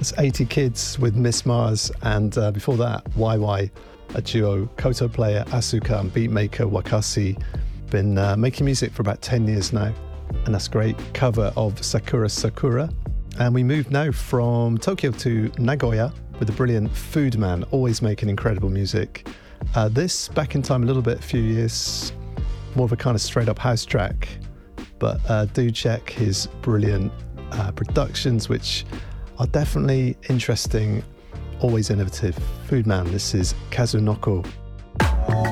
It's 80 Kids with Miss Mars, and before that, YY, a duo, koto player Asuka and beatmaker Wakasi. Been making music for about 10 years now, and that's a great cover of Sakura Sakura. And we move now from Tokyo to Nagoya with the brilliant Food Man, always making incredible music. This, back in time a little bit, a few years, more of a kind of straight up house track, but do check his brilliant productions, which are definitely interesting, always innovative. Food Man, this is Kazunoko.